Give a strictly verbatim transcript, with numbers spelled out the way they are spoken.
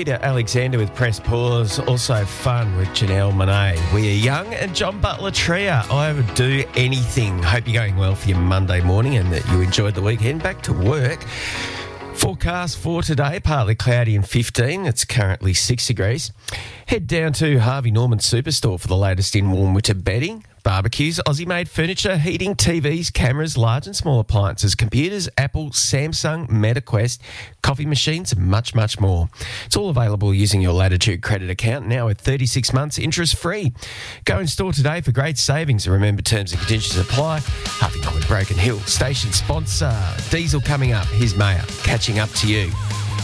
Peter Alexander with Press Pause. Also fun with Janelle Monáe. We are young and John Butler Tria. I would do anything. Hope you're going well for your Monday morning and that you enjoyed the weekend. Back to work. Forecast for today, partly cloudy and fifteen. It's currently six degrees. Head down to Harvey Norman Superstore for the latest in warm winter bedding, barbecues, Aussie-made furniture, heating, T Vs, cameras, large and small appliances, computers, Apple, Samsung, MetaQuest, coffee machines, and much, much more. It's all available using your Latitude credit account, now with thirty-six months interest-free. Go in store today for great savings, and remember terms and conditions apply. Harvey Norman Broken Hill, station sponsor. Diesel coming up. Here's Maya, catching up to you.